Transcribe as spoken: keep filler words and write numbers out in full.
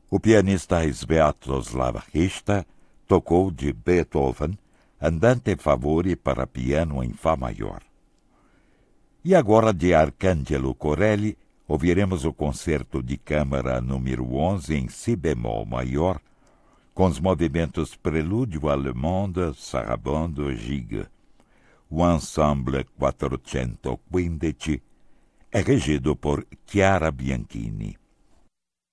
O pianista Sviatoslav Richter tocou de Beethoven Andante Favori para piano em Fá maior. E agora, de Arcangelo Corelli, ouviremos o concerto de câmara número onze em Si bemol maior, com os movimentos Prelúdio Allemande, Sarabando, Gigue. O ensemble quattrocentoquindici é regido por Chiara Bianchini.